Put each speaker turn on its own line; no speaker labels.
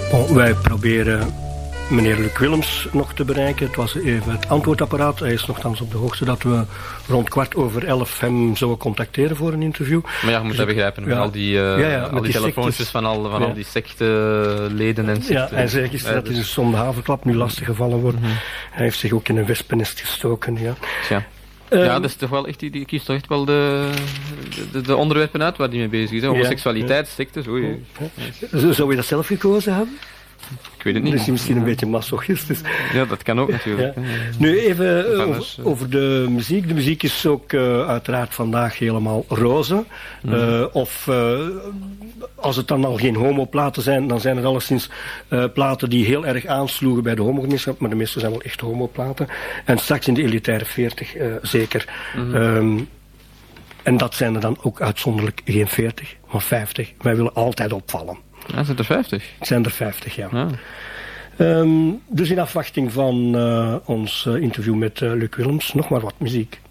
Wij proberen meneer Luc Willems nog te bereiken. Het was even het antwoordapparaat. Hij is nogthans op de hoogte dat we rond 11:15 hem zouden contacteren voor een interview.
Maar ja, je moet dat begrijpen. Met al die telefoontjes van al die secteleden en secten.
Ja, hij zei gisteren dat hij dus om de haverklap nu lastig gevallen wordt. Hij heeft zich ook in een wespennest gestoken. Ja.
Ja, dat is toch wel echt, die kiest toch echt wel de onderwerpen uit waar die mee bezig is. Hè? Homoseksualiteit, sectes.
Zou je dat zelf gekozen hebben?
Ik weet het niet.
Dat is misschien een beetje masochistisch.
Ja, dat kan ook natuurlijk.
Ja. Nu even over de muziek. De muziek is ook uiteraard vandaag helemaal roze. Als het dan al geen homoplaten zijn, dan zijn het alleszins platen die heel erg aansloegen bij de homogemeenschap, maar de meeste zijn wel echt homoplaten. En straks in de elitaire 40 zeker. En dat zijn er dan ook uitzonderlijk geen 40, maar 50. Wij willen altijd opvallen.
Ja, zijn er 50?
Het zijn er 50, ja.
Ah.
Dus in afwachting van ons interview met Luc Willems, nog maar wat muziek.